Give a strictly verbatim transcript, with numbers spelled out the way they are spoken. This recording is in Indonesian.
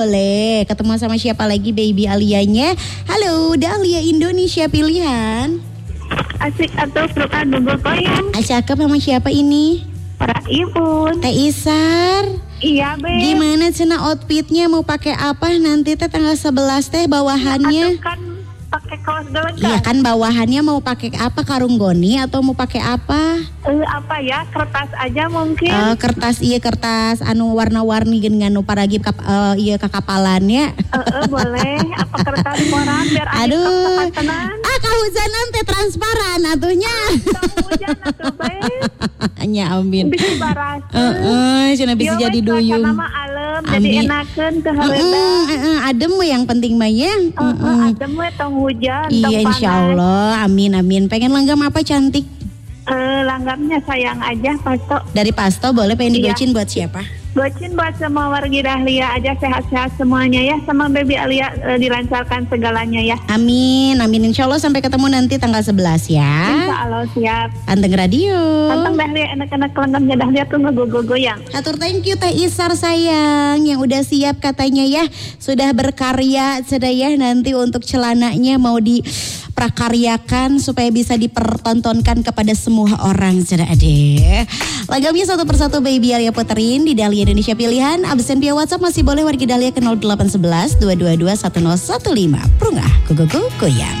Boleh, ketemu sama siapa lagi baby Alianya? Halo, Dahlia Indonesia pilihan. Asik atau pelukan bubur koyang. Cakep sama siapa ini? Para ibu. Teh Isar. Iya, Be. Gimana cina outfitnya mau pakai apa nanti teh tanggal sebelas teh bawahannya? Aduh kan pakai kaos gaun Iya kan bawahannya mau pakai apa, karung goni atau mau pakai apa? Eh apa ya, kertas aja mungkin. Uh, kertas iya kertas anu warna-warni dengan anu paragi kap, uh, iya kakapalannya. Eh uh, uh, boleh apa kertas koran biar aduh tenang. Ah kahujanan teh transparan atuhnya. Hujan atuh Be. Nya amin. Bisa baras. Heeh, uh, cenah bisa jadi duyung. Nama alem jadi enakeun teu hareuda. Heeh, heeh, adem we yang penting mah ya. Heeh, adem we tong hujan, iya, tong panas. insyaallah, amin amin. Pengen langgam apa cantik? Eh, langgamnya sayang aja Pasto. Dari Pasto boleh, pengen Iya. digocin buat siapa? Gocin buat semua wargi Dahlia aja, sehat-sehat semuanya ya. Sama baby Alia e, dilancarkan segalanya ya. Amin, amin. Insya Allah sampai ketemu nanti tanggal sebelas ya. Insya Allah siap. Panteng Radio. Panteng Dahlia, enak-enak langgamnya Dahlia tuh ngegogo-goyang. Atur thank you Teh Isar sayang, yang udah siap katanya ya. Sudah berkarya sudah ya, nanti untuk celananya mau di prakaryakan supaya bisa dipertontonkan kepada semua orang. Sudah ada lagamnya satu persatu baby Alia puterin di Dahlia Indonesia pilihan. Absen via WhatsApp masih boleh wargi Dahlia ke nol delapan satu satu dua dua dua satu nol satu lima. Prunggah gogo goyang.